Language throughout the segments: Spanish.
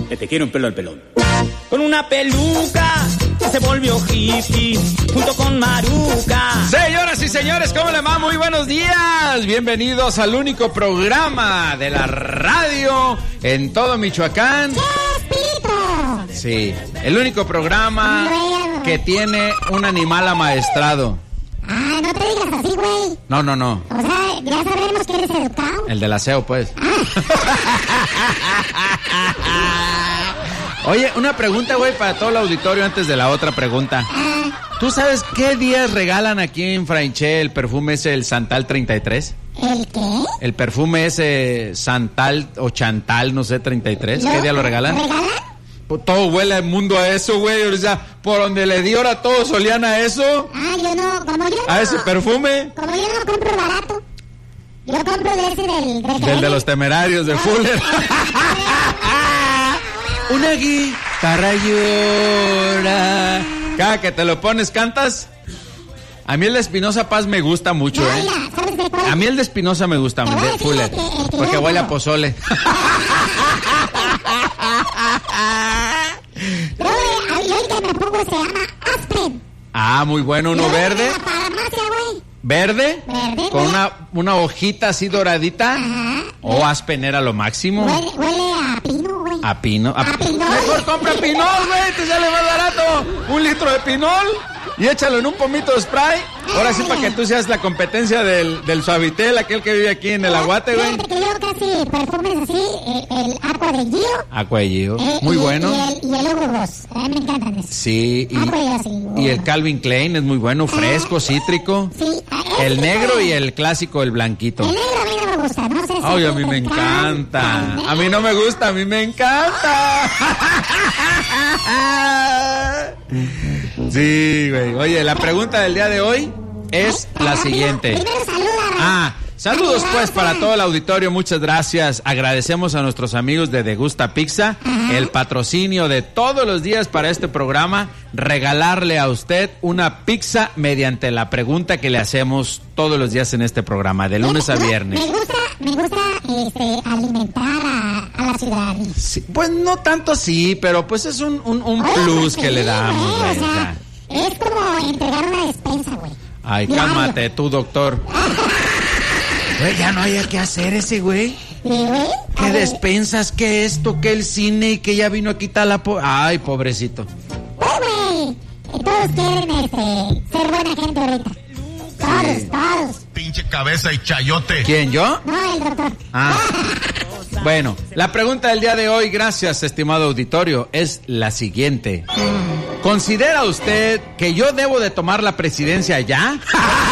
Te quiero un pelo al pelón. Con una peluca se volvió hippie junto con Maruca. Señoras y señores, ¿cómo le va? Muy buenos días. Bienvenidos al único programa de la radio en todo Michoacán. Sí, el único programa que tiene un animal amaestrado. Ah, no te digas así, güey. No. O sea, ya sabemos que eres educado. El del aseo, pues. Oye, una pregunta, güey, para todo el auditorio antes de la otra pregunta. ¿Tú sabes qué días regalan aquí en Fraiche el perfume ese, el Santal 33? ¿El qué? El perfume ese Santal o Chantal, no sé, 33. ¿Qué día lo regalan? ¿Regalan? Todo huele el mundo a eso, güey. O sea, por donde le di ahora todos olían a eso. Ah, yo no, como yo no. ¿A ese perfume? Como yo no compro barato. Yo compro de ese del de los Temerarios, de Fuller. Una guitarra llora. Cada que te lo pones, ¿cantas? A mí el de Espinosa Paz me gusta mucho, ¿eh? ¿Sabes de cuál? A mí el de Espinosa me gusta, el de Fuller. Porque huele a pozole. Yo el que me pongo se llama Aspen. Ah, muy bueno, uno verde. De la farmacia, güey. ¿Verde? Verde. Con una hojita así doradita. Ajá. O Aspen era lo máximo. Huele a pino, güey. A pino. A pinol. Mejor compra pinol, güey, te sale más barato. 1 litro de pinol y échalo en un pomito de spray. Ahora sí, para que tú seas la competencia del Suavitel, aquel que vive aquí en el Aguate, güey. Fíjate que yo casi perfumes así, el Aqua de Gio. Aqua de Gio, muy bueno. Y el Hugo Boss, me encantan esos. Sí, y el Calvin Klein es muy bueno, fresco, cítrico. Sí. El negro y el clásico, el blanquito. El negro a mí no me gusta, no sé si ay, a mí me encanta. A mí no me gusta, a mí me encanta. Sí, güey. Oye, la pregunta del día de hoy es la siguiente. Primero saluda. Saludos pues para todo el auditorio, muchas gracias. Agradecemos a nuestros amigos de Degusta Pizza, el patrocinio de todos los días para este programa, regalarle a usted una pizza mediante la pregunta que le hacemos todos los días en este programa, de lunes a viernes. Me gusta alimentar a la ciudadanía. Sí, pues no tanto así, pero pues es un plus que le damos, güey. O sea, es como entregar una despensa, güey. Ay, cálmate tú, doctor. Güey, ya no hay que hacer ese, güey. ¿Sí, güey? ¿Qué despensas? ¿Qué esto? ¿Qué el cine? Y que ya vino a quitar la... Ay, pobrecito. Güey, todos quieren ser buena gente ahorita. Todos. Pinche cabeza y chayote. ¿Quién, yo? No, el doctor. Bueno, la pregunta del día de hoy, gracias, estimado auditorio, es la siguiente. ¿Considera usted que yo debo de tomar la presidencia ya?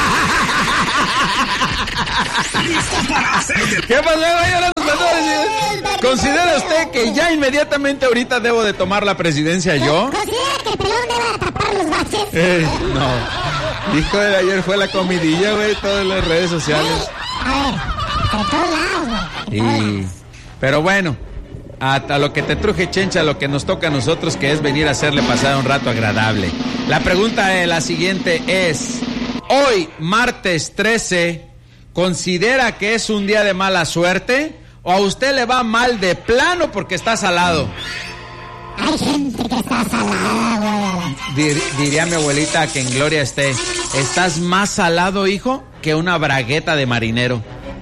¿Qué pasó? ¿Considera usted que ya inmediatamente ahorita debo de tomar la presidencia yo? ¿Considera que el pelón debe tapar los baches? No. Hijo de ayer fue la comidilla, güey, todas las redes sociales. A ver, de todos lados, güey. Pero bueno, a lo que te truje, Chencha, lo que nos toca a nosotros, que es venir a hacerle pasar un rato agradable. La pregunta la siguiente es, hoy, martes 13, ¿considera que es un día de mala suerte? ¿O a usted le va mal de plano porque está salado? Hay gente que está salada, güey. Diría mi abuelita, que en gloria esté, ¿estás más salado, hijo, que una bragueta de marinero?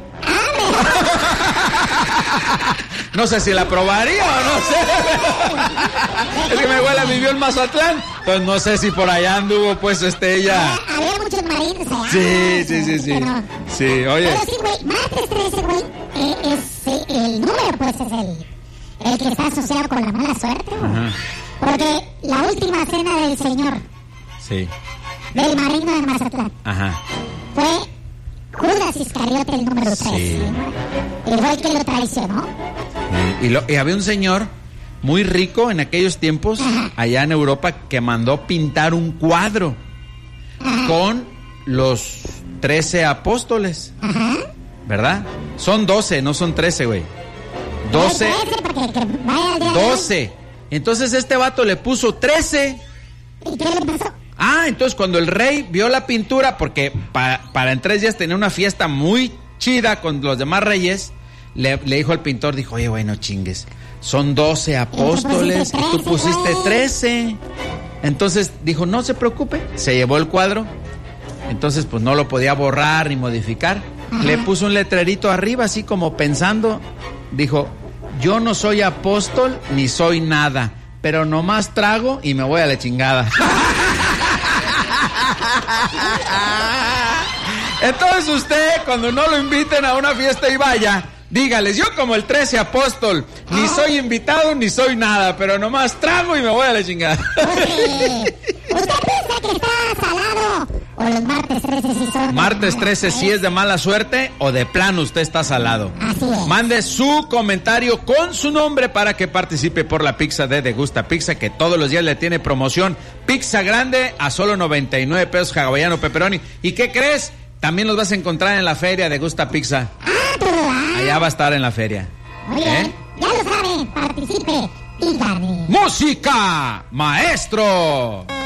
No sé si la probaría o no sé. Es que mi abuela vivió en Mazatlán, entonces no sé si por allá anduvo pues ella. Había muchos marinos allá. Sí. Pero, sí, oye. Pero sí, güey, martes 13, güey, es el número, pues es el que está asociado con la mala suerte, güey. Porque la última cena del Señor. Sí. Del marino de Mazatlán. Fue Judas Iscariote, el número 3. Sí. Y fue el que lo traicionó. Y había un señor muy rico en aquellos tiempos, allá en Europa, que mandó pintar un cuadro con los 13 apóstoles. ¿Verdad? Son 12, no son 13, güey. 12. 12. Entonces este vato le puso 13. ¿Y qué le pasó? Entonces cuando el rey vio la pintura, porque para en 3 días tenía una fiesta muy chida con los demás reyes, le dijo al pintor, dijo, oye, güey, no chingues. son 12 apóstoles y tú pusiste 13. Entonces dijo, no se preocupe, se llevó el cuadro. Entonces pues no lo podía borrar ni modificar. Le puso un letrerito arriba así como pensando. Dijo, yo no soy apóstol ni soy nada, pero nomás trago y me voy a la chingada. Entonces usted, cuando no lo inviten a una fiesta y vaya, dígales, yo como el 13 apóstol, ni soy invitado ni soy nada, pero nomás trago y me voy a la chingada. ¿Usted piensa que está salado? ¿O los martes 13 sí son? Martes 13 sí es de mala suerte o de plano usted está salado. Así es. Mande su comentario con su nombre para que participe por la pizza de Degusta Pizza, que todos los días le tiene promoción. Pizza grande a solo 99 pesos, hawaiano, pepperoni. ¿Y qué crees? También los vas a encontrar en la feria de Degusta Pizza. Allá va a estar en la feria. Muy bien, ya lo saben, participe y gane. ¡Música, maestro!